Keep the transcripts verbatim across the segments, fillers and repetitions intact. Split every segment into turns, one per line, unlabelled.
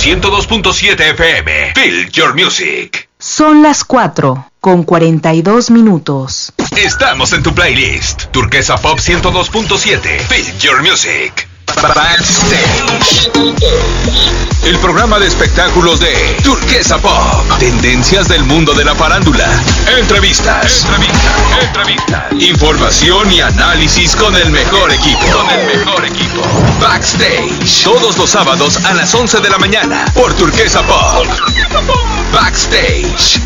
ciento dos punto siete F M. Feel your music.
Son las cuatro con cuarenta y dos minutos.
Estamos en tu playlist. Turquesa Pop ciento dos punto siete. Feel your music. Backstage. El programa de espectáculos de Turquesa Pop. Tendencias del mundo de la farándula. Entrevistas. Entrevistas. Entrevistas. Información y análisis con el mejor equipo. Con el mejor equipo. Backstage. Todos los sábados a las once de la mañana. Por Turquesa Pop. Backstage.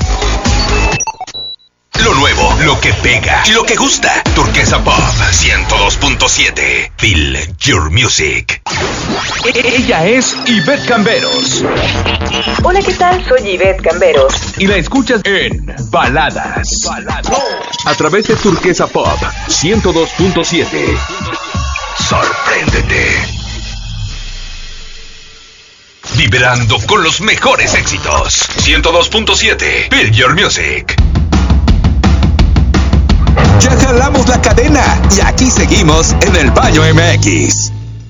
Lo nuevo, lo que pega, lo que gusta. Turquesa Pop ciento dos punto siete. Feel your music. Ella es Ivette Camberos.
Hola, ¿qué tal? Soy Ivette Camberos.
Y la escuchas en Baladas. Baladas. A través de Turquesa Pop ciento dos punto siete. Sorpréndete. Vibrando con los mejores éxitos. ciento dos punto siete. Feel your music.
Ya jalamos la cadena y aquí seguimos en el Baño M X.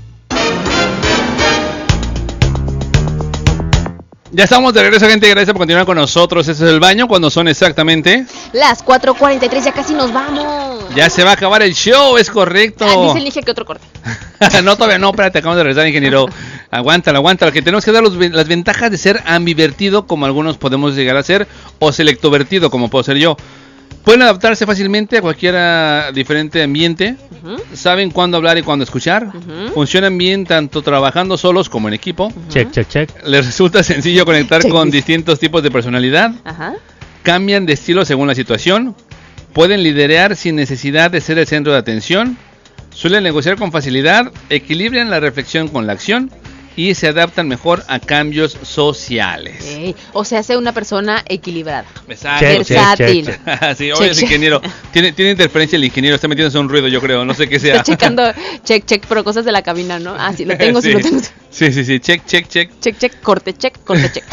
Ya estamos de regreso, gente. Gracias por continuar con nosotros. Este es el Baño cuando son exactamente
las cuatro cuarenta y tres. Ya casi nos vamos.
Ya se va a acabar el show, es correcto.
Ah, dice el Inge que otro corte.
No, todavía no, espérate, acabamos de regresar, ingeniero. Aguántalo, aguántalo, que tenemos que dar los, las ventajas de ser ambivertido, como algunos podemos llegar a ser, o selectovertido, como puedo ser yo. Pueden adaptarse fácilmente a cualquier uh, diferente ambiente. Uh-huh. Saben cuándo hablar y cuándo escuchar. Uh-huh. Funcionan bien tanto trabajando solos como en equipo.
Uh-huh. Check, check, check.
Les resulta sencillo conectar check, con distintos tipos de personalidad. Uh-huh. Cambian de estilo según la situación. Pueden liderar sin necesidad de ser el centro de atención. Suelen negociar con facilidad. Equilibran la reflexión con la acción. Y se adaptan mejor a cambios sociales.
Okay. O sea, sea una persona equilibrada.
Exacto.
Versátil.
Check, check, check. Sí, oye, ingeniero. Tiene, tiene interferencia el ingeniero. Está metiéndose un ruido, yo creo. No sé qué sea.
Está checando, check, check, pero cosas de la cabina, ¿no? Ah, sí, lo tengo, sí, sí lo tengo.
Sí, sí, sí. Check, check, check.
Check, check, corte, check, corte, check.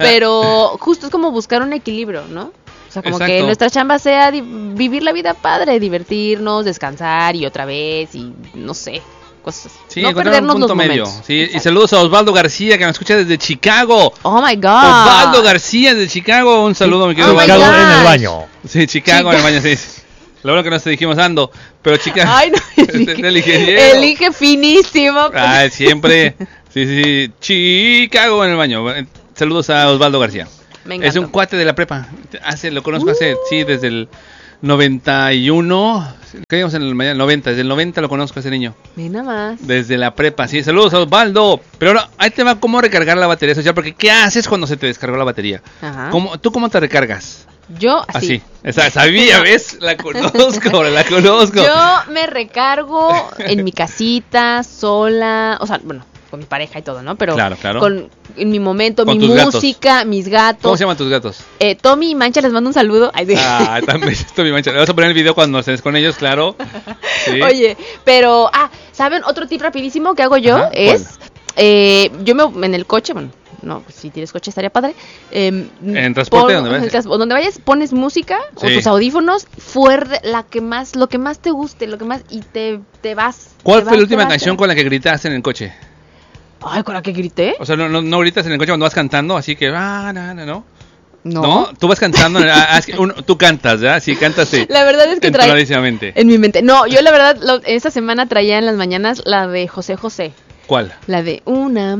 Pero justo es como buscar un equilibrio, ¿no? O sea, como exacto, que nuestra chamba sea di- vivir la vida padre, divertirnos, descansar y otra vez y no sé. Cosas.
Sí,
no perdernos
un punto
los
medio.
momentos.
Sí, y saludos a Osvaldo García, que nos escucha desde Chicago.
Oh my God.
Osvaldo García desde Chicago. Un saludo, mi querido
oh
Osvaldo.
Chicago en el baño.
Sí, Chicago Chica. en el baño, sí. Lo bueno que no te dijimos ando, pero Chicago.
Ay, no, elige, el ingeniero. Elige finísimo.
Ah, siempre. Sí, sí, sí. Chicago en el baño. Saludos a Osvaldo García.
Me encantó.
Es un cuate de la prepa. Hace, lo conozco uh. hace, sí, desde el noventa y uno, ¿qué digamos en el noventa? Desde el noventa lo conozco a ese niño.
Mira más.
Desde la prepa, sí. Saludos a Osvaldo. Pero ahora, ahí te va cómo recargar la batería social, porque ¿qué haces cuando se te descargó la batería?
Ajá.
¿Cómo, ¿Tú cómo te recargas?
Yo así.
Así. O sea, sabía, ¿ves? La conozco, la conozco.
Yo me recargo en mi casita, sola, o sea, bueno, con mi pareja y todo, ¿no? Pero
claro, claro.
con en mi momento,
con
mi música, gatos. mis gatos.
¿Cómo se llaman tus gatos?
Eh, Tommy y Mancha, les mando un saludo. Ay, sí.
Ah, también Tommy y Mancha. Le vas a poner el video cuando estés con ellos, claro. Sí.
Oye, pero, ah, ¿saben? Otro tip rapidísimo que hago yo Ajá, es, eh, yo me, en el coche, bueno, no, pues si tienes coche estaría padre. Eh,
en transporte,
pon,
donde vayas.
Trans- donde vayas, pones música sí. o tus audífonos, fuerte, la que más, lo que más te guste, lo que más, y te, te vas.
¿Cuál
te
fue
vas,
la última
vas,
canción con la que gritaste en el coche?
Ay, ¿con la que grité?
O sea, no, no, no gritas en el coche cuando vas cantando, así que, ah, no, no, no.
No.
¿No? Tú vas cantando, un, tú cantas, ¿ya? Sí, cantas, sí.
La verdad es que trae en mi mente. No, yo la verdad, lo, esta semana traía en las mañanas la de José José.
¿Cuál?
La de Una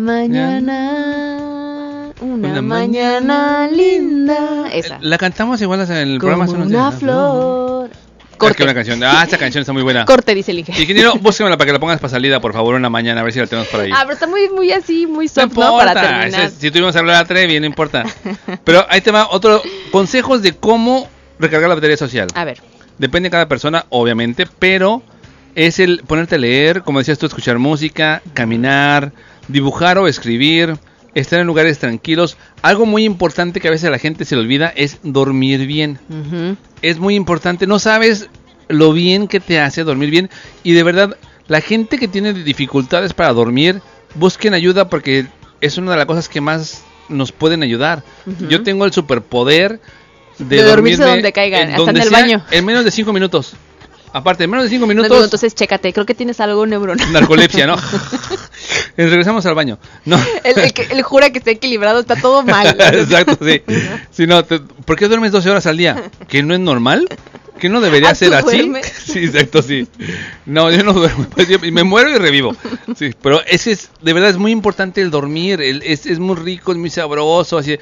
mañana, una, una mañana, mañana linda. Esa.
La cantamos igual en el
Como
programa.
Una flor.
Corte. Una canción. Ah, esta canción está muy buena.
Corte, dice el ingeniero.
Ingeniero, búsquemela para que la pongas para salida, por favor, una mañana, a ver si la tenemos por ahí.
Ah, pero está muy, muy así, muy soft,
no,
¿no? Para terminar.
Es, si tuvimos que hablar a Trevi, no importa. Pero ahí te va otro consejos de cómo recargar la batería social.
A ver.
Depende de cada persona, obviamente, pero es el ponerte a leer, como decías tú, escuchar música, caminar, dibujar o escribir, estar en lugares tranquilos. Algo muy importante que a veces a la gente se le olvida es dormir bien. Uh-huh. Es muy importante. No sabes lo bien que te hace dormir bien. Y de verdad, la gente que tiene dificultades para dormir, busquen ayuda porque es una de las cosas que más nos pueden ayudar. Uh-huh. Yo tengo el superpoder de,
de dormirse donde caigan, hasta en el
sea,
baño.
En menos de cinco minutos. Aparte, menos de cinco minutos.
No, entonces, chécate, creo que tienes algo neuronal.
Narcolepsia, ¿no? Regresamos al baño. No.
El, el, que, el jura que está equilibrado, está todo mal.
Exacto, sí. Si no, te, ¿por qué duermes doce horas al día? ¿Que no es normal? ¿Que no debería
¿Ah,
ser así?
duermes?
Sí, exacto, sí. No, yo no duermo. Pues yo me muero y revivo. Sí, pero ese es, de verdad, es muy importante el dormir. El, es, es muy rico, es muy sabroso. Así,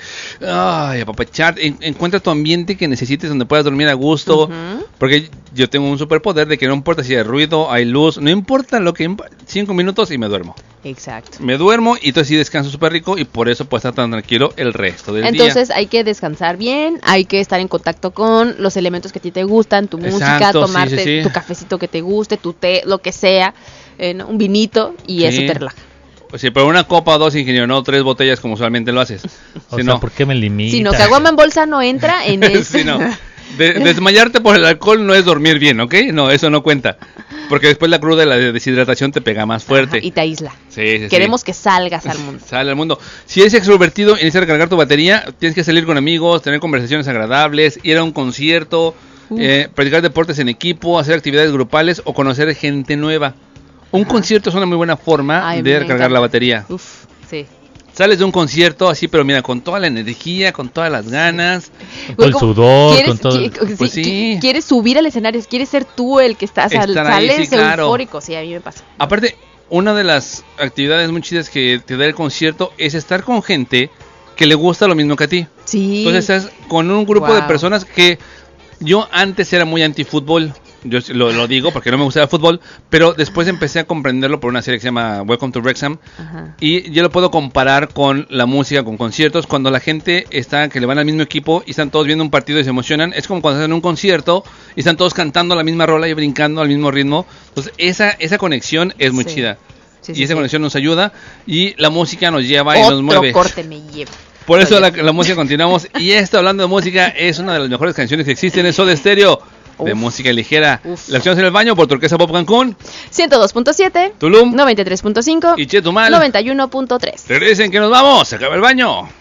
ay, apapachar. En, encuentra tu ambiente que necesites donde puedas dormir a gusto. Uh-huh. Porque yo tengo un superpoder de que no importa si hay ruido, hay luz, no importa lo que. Cinco minutos y me duermo.
Exacto.
Me duermo y entonces sí descanso súper rico y por eso puedo estar tan tranquilo el resto del
entonces, día.
Entonces
hay que descansar bien, hay que estar en contacto con los elementos que a ti te gustan, tu
Exacto,
música, tomarte
sí, sí, sí.
tu cafecito que te guste, tu té, lo que sea, eh, ¿no? Un vinito y sí. Eso te relaja.
Sí, pero una copa o dos, ingeniero, no tres botellas como usualmente lo haces.
O
si
sea,
no,
¿por qué me limita?
Si no, caguama en bolsa no entra en este.
Sí, no. De, desmayarte por el alcohol no es dormir bien, ¿ok? No, eso no cuenta. Porque después la cruda y la deshidratación te pega más fuerte.
Ajá, y te aísla.
Sí, sí,
Queremos
sí.
que salgas al mundo.
Sale al mundo. Si eres extrovertido y necesitas recargar tu batería, tienes que salir con amigos, tener conversaciones agradables, ir a un concierto, eh, practicar deportes en equipo, hacer actividades grupales o conocer gente nueva. Un Ajá. concierto es una muy buena forma Ay, de recargar encanta. la batería.
Uf, sí.
Sales de un concierto así, pero mira, con toda la energía, con todas las ganas.
Con el sudor, con todo.
El...
Pues sí.
Quieres subir al escenario, quieres ser tú el que estás,
Estar
sales
ahí, sí, claro.
eufórico. Sí, a mí me pasa.
Aparte, una de las actividades muy chidas que te da el concierto es estar con gente que le gusta lo mismo que a ti.
Sí.
Entonces estás con un grupo wow. de personas que yo antes era muy anti-fútbol. Yo lo, lo digo porque no me gustaba el fútbol, pero después empecé a comprenderlo por una serie que se llama Welcome to Wrexham. Ajá. Y yo lo puedo comparar con la música, con conciertos. Cuando la gente está, que le van al mismo equipo y están todos viendo un partido y se emocionan, es como cuando están en un concierto y están todos cantando la misma rola y brincando al mismo ritmo. Entonces esa, esa conexión es muy sí. chida. Sí, sí, y esa sí. conexión nos ayuda y la música nos lleva
Otro
y nos mueve.
corte me lleva.
Por eso la, la música continuamos. Y esto, hablando de música, es una de las mejores canciones que existen en Soda Stereo. De Uf. música ligera. Uf. La acción en el baño por Turquesa Pop Cancún.
ciento dos punto siete.
Tulum.
noventa y tres punto cinco.
Y Chetumal.
noventa y uno punto tres.
Regresen que nos vamos. Se acaba el baño.